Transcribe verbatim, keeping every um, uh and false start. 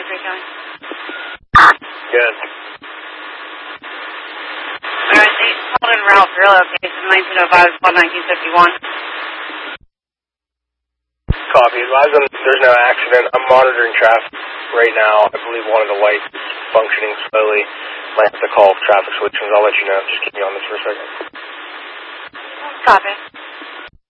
three showing. Good. Alright, eight called in route for relocation, nineteen oh five, one nineteen fifty-one. Copy. Advise them there's no accident. I'm monitoring traffic right now. I believe one of the lights is functioning slowly. Might have to call traffic solutions. I'll let you know. Just keep me on this for a second. Copy.